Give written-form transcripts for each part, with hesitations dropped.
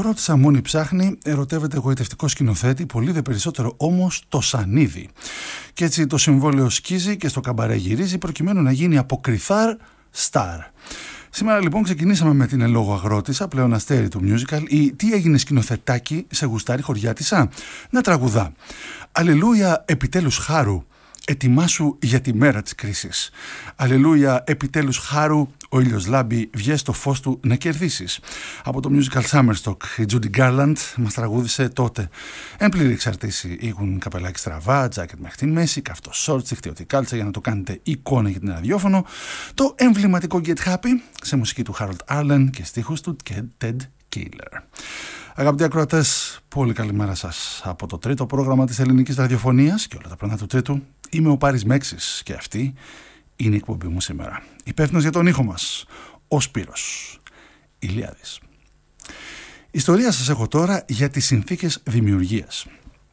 Ρώτησα μόνη ψάχνει, ερωτεύεται εγωιτευτικό σκηνοθέτη, πολύ δε περισσότερο όμως το σανίδι. Και έτσι το συμβόλαιο σκίζει και στο καμπαρέ γυρίζει προκειμένου να γίνει από κρυθάρ στάρ. Σήμερα λοιπόν ξεκινήσαμε με την ελόγω αγρότησα, πλέον αστέρι του musical, ή τι έγινε σκηνοθετάκι, σε γουστάρι χωριάτισσα, να τραγουδά. Αλληλούια, επιτέλους χάρου, ετοιμάσου για τη μέρα της κρίσης. Αλληλούια, επιτέλους χάρου, ο ήλιος λάμπει, βγες το φως του να κερδίσεις. Από το musical Summerstock, η Judy Garland μας τραγούδισε τότε. Εν πλήρη εξαρτήση, έχουν καπελάκι στραβά, τζάκετ μέχρι τη μέση, καυτό σόρτ, χτιωτή κάλτσα για να το κάνετε εικόνα για την ραδιόφωνο. Το εμβληματικό Get Happy, σε μουσική του Harold Arlen και στίχους του Ted Keeler. Αγαπητοί ακροατές, πολύ καλημέρα σας από το τρίτο πρόγραμμα της ελληνικής ραδιοφωνίας και όλα τα πρωινά του τρίτου. Είμαι ο Πάρης Μέξης και αυτή είναι η εκπομπή μου σήμερα. Υπεύθυνος για τον ήχο μας, ο Σπύρος Ηλιάδης. Ιστορία σας έχω τώρα για τις συνθήκες δημιουργίας.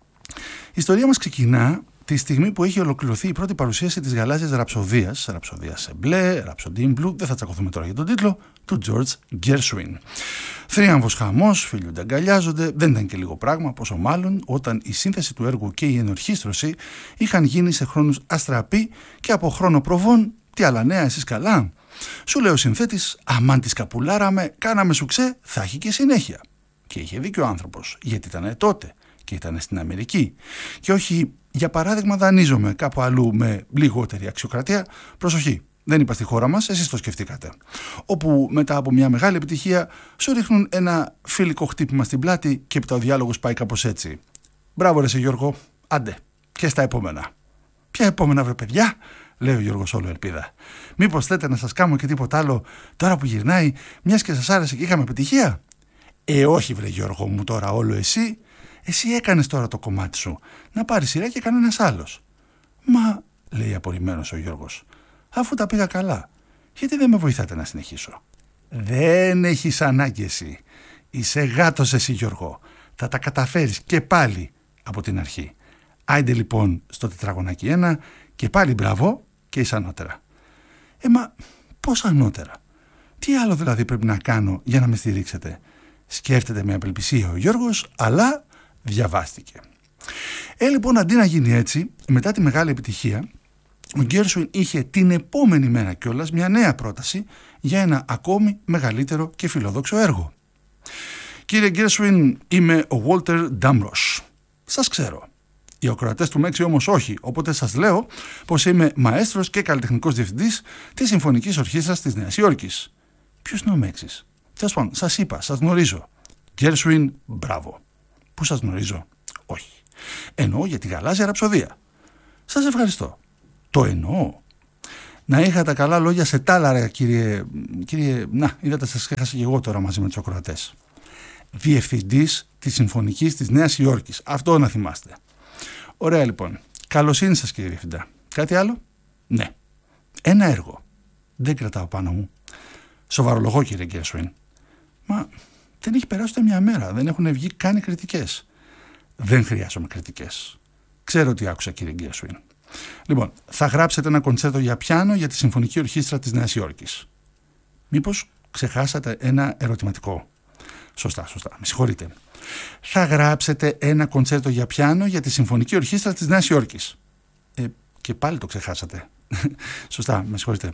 Η ιστορία μας ξεκινά τη στιγμή που έχει ολοκληρωθεί η πρώτη παρουσίαση της γαλάζιας ραψοδίας, ραψοδία σε μπλε, ραψοντί in blue, δεν θα τσακωθούμε τώρα για τον τίτλο, του George Gershwin. Θρίαμβος χαμός, φίλοι αγκαλιάζονται, δεν ήταν και λίγο πράγμα, πόσο μάλλον όταν η σύνθεση του έργου και η ενορχήστρωση είχαν γίνει σε χρόνους αστραπή και από χρόνο προβών. Τι άλλα νέα, εσείς καλά? Σου λέει ο συνθέτης, αμάν τη σκαπουλάραμε, κάναμε σουξέ, θα έχει και συνέχεια. Και είχε δίκιο ο άνθρωπος, γιατί ήταν τότε και ήταν στην Αμερική. Και όχι, για παράδειγμα, δανείζομαι κάπου αλλού με λιγότερη αξιοκρατία. Προσοχή, δεν είπα στη χώρα μας, εσείς το σκεφτήκατε. Όπου μετά από μια μεγάλη επιτυχία σου ρίχνουν ένα φιλικό χτύπημα στην πλάτη και έπειτα ο διάλογος πάει κάπως έτσι. Μπράβο ρε σε Γιώργο, άντε, και στα επόμενα. Ποια επόμενα βρε παιδιά? Λέει ο Γιώργος όλο ελπίδα. Μήπως θέτε να σας κάνω και τίποτα άλλο τώρα που γυρνάει, μιας και σας άρεσε και είχαμε επιτυχία? Όχι βρε Γιώργο μου τώρα όλο εσύ. Εσύ έκανες τώρα το κομμάτι σου. Να πάρει σειρά και κανένας άλλος. Μα, λέει απορριμμένος ο Γιώργος, αφού τα πήγα καλά, γιατί δεν με βοηθάτε να συνεχίσω? Δεν έχεις ανάγκη εσύ. Είσαι γάτος εσύ Γιώργο. Θα τα καταφέρεις και πάλι από την αρχή. Άιντε λοιπόν στο τετραγωνάκι 1 και πάλι μπράβο και είσαι ανώτερα. Μα πώς ανώτερα? Τι άλλο δηλαδή πρέπει να κάνω για να με στηρίξετε? Σκέφτεται με απελπισία ο Γιώργος, αλλά διαβάστηκε. Λοιπόν, αντί να γίνει έτσι, μετά τη μεγάλη επιτυχία, ο Γκέρσουιν είχε την επόμενη μέρα κιόλας μια νέα πρόταση για ένα ακόμη μεγαλύτερο και φιλόδοξο έργο. Κύριε Γκέρσουιν, είμαι ο Walter Damrosch. Σας ξέρω. Οι ακροατές του Μέξη όμως όχι, οπότε σας λέω πως είμαι μαέστρος και καλλιτεχνικός διευθυντής της Συμφωνικής Ορχήστρας της Νέας Υόρκης. Ποιος είναι ο Μέξης? Τέλος πάντων, σας είπα, σας γνωρίζω. Γκέρσουιν, μπράβο. Πού σας γνωρίζω? Όχι. Εννοώ για τη γαλάζια ραψοδία. Σας ευχαριστώ. Το εννοώ. Να είχα τα καλά λόγια σε τάλαρα, κύριε... Να, είδατε, σας έχασα και εγώ τώρα μαζί με τους ακροατές. Διευθυντής της Συμφωνικής της Νέας Υόρκης. Αυτό να θυμάστε. Ωραία λοιπόν. Καλοσύνη σας κύριε Διευθυντά. Κάτι άλλο? Ναι. Ένα έργο. Δεν κρατάω πάνω μου. Σοβαρολογώ κύριε Γκέρσουιν. Μα δεν έχει περάσει ούτε μια μέρα. Δεν έχουν βγει καν οι κριτικές. Δεν χρειάζομαι κριτικές. Ξέρω τι άκουσα κύριε Γκέρσουιν. Λοιπόν, θα γράψετε ένα κοντσέρτο για πιάνο για τη Συμφωνική Ορχήστρα της Νέας Υόρκης. Μήπως ξεχάσατε ένα ερωτηματικό? Σωστά. Με συγχωρείτε. Θα γράψετε ένα κοντσέρτο για πιάνο για τη Συμφωνική Ορχήστρα της Νέας Υόρκης. Και πάλι το ξεχάσατε. Σωστά, με συγχωρείτε.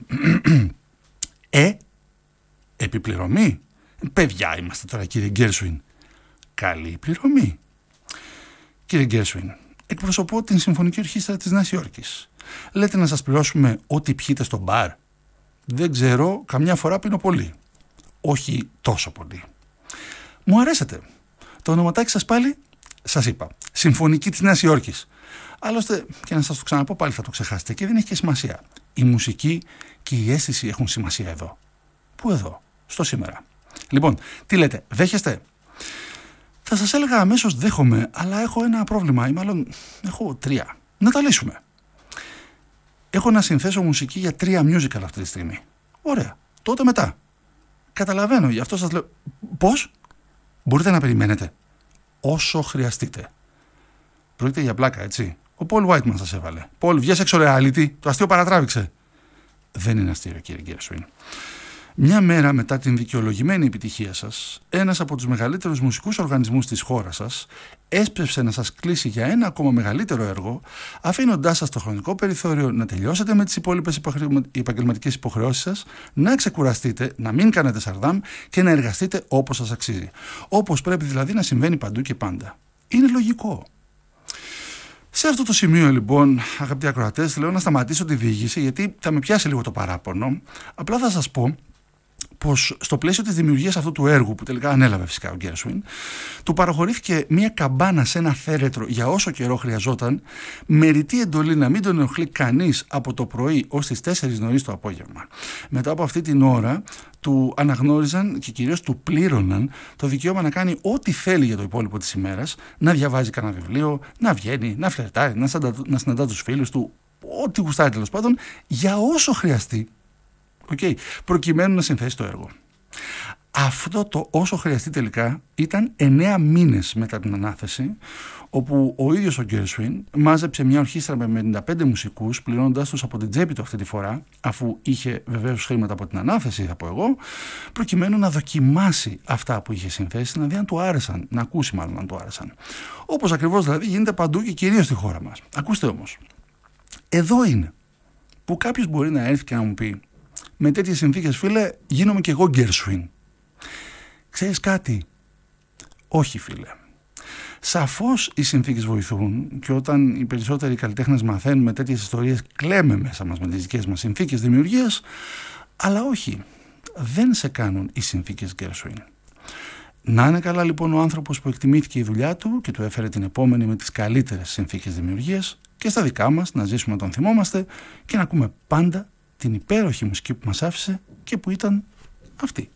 Επιπληρωμή? Παιδιά είμαστε τώρα κύριε Γκέρσουιν. Καλή πληρωμή. Κύριε Γκέρσουιν, εκπροσωπώ την Συμφωνική Ορχήστρα της Νέας Υόρκης. Λέτε να σας πληρώσουμε ό,τι πιείτε στο μπαρ? Δεν ξέρω, καμιά φορά πίνω πολύ. Όχι τόσο πολύ. Μου αρέσετε. Το ονοματάκι σας πάλι? Σας είπα. Συμφωνική της Νέας Υόρκης. Άλλωστε, και να σας το ξαναπώ πάλι θα το ξεχάσετε και δεν έχει και σημασία. Η μουσική και η αίσθηση έχουν σημασία εδώ. Πού εδώ? Στο σήμερα. Λοιπόν, τι λέτε, δέχεστε? Θα σας έλεγα αμέσως δέχομαι, αλλά έχω ένα πρόβλημα, ή μάλλον έχω 3. Να τα λύσουμε. Έχω να συνθέσω μουσική για 3 musical αυτή τη στιγμή. Ωραία, τότε μετά. Καταλαβαίνω, γι' αυτό σας λέω. Πώς? Μπορείτε να περιμένετε όσο χρειαστείτε. Πρόκειται για πλάκα, έτσι. Ο Πολ Whiteman σας έβαλε. Πολ, βγες έξω reality, το αστείο παρατράβηξε. Δεν είναι αστείο, κύριε Γκέρσουιν. Μια μέρα μετά την δικαιολογημένη επιτυχία σας, ένας από τους μεγαλύτερους μουσικούς οργανισμούς της χώρας σας έσπευσε να σας κλείσει για ένα ακόμα μεγαλύτερο έργο, αφήνοντάς σας το χρονικό περιθώριο να τελειώσετε με τις υπόλοιπες επαγγελματικές υποχρεώσεις σας, να ξεκουραστείτε, να μην κάνετε σαρδάμ και να εργαστείτε όπως σας αξίζει. Όπως πρέπει δηλαδή να συμβαίνει παντού και πάντα. Είναι λογικό. Σε αυτό το σημείο λοιπόν, αγαπητοί ακροατές, λέω να σταματήσω τη διήγηση, γιατί θα με πιάσει λίγο το παράπονο. Απλά θα σας πω πως στο πλαίσιο της δημιουργίας αυτού του έργου, που τελικά ανέλαβε φυσικά ο Γκέρσουιν, του παραχωρήθηκε μια καμπάνα σε ένα θέρετρο για όσο καιρό χρειαζόταν, με ρητή εντολή να μην τον ενοχλεί κανείς από το πρωί ως τις 4 νωρίς το απόγευμα. Μετά από αυτή την ώρα του αναγνώριζαν και κυρίως του πλήρωναν το δικαίωμα να κάνει ό,τι θέλει για το υπόλοιπο της ημέρας, να διαβάζει κανένα βιβλίο, να βγαίνει, να φλερτάρει, να συναντά τους φίλους του, ό,τι γουστάρει τέλος πάντων, για όσο χρειαστεί. Προκειμένου να συνθέσει το έργο. Αυτό το όσο χρειαστεί τελικά ήταν 9 μήνες μετά την ανάθεση, όπου ο ίδιος ο Γκέρσουιν μάζεψε μια ορχήστρα με 55 μουσικούς, πληρώνοντας τους από την τσέπη του αυτή τη φορά, αφού είχε βεβαίως χρήματα από την ανάθεση, θα πω εγώ, προκειμένου να δοκιμάσει αυτά που είχε συνθέσει, να δει αν του άρεσαν, να ακούσει μάλλον αν του άρεσαν. Όπως ακριβώς δηλαδή γίνεται παντού και κυρίως στη χώρα μας. Ακούστε όμως, εδώ είναι που κάποιος μπορεί να έρθει και να μου πει: με τέτοιες συνθήκες, φίλε, γίνομαι κι εγώ Γκέρσουιν. Ξέρεις κάτι? Όχι, φίλε. Σαφώς οι συνθήκες βοηθούν, και όταν οι περισσότεροι καλλιτέχνες μαθαίνουμε τέτοιες ιστορίες, κλαίμε μέσα μας με τις δικές μας συνθήκες δημιουργίας, αλλά όχι, δεν σε κάνουν οι συνθήκες Γκέρσουιν. Να είναι καλά λοιπόν ο άνθρωπος που εκτιμήθηκε η δουλειά του και του έφερε την επόμενη με τις καλύτερες συνθήκες δημιουργίας, και στα δικά μας να ζήσουμε να τον θυμόμαστε και να ακούμε πάντα την υπέροχη μουσική που μας άφησε και που ήταν αυτή.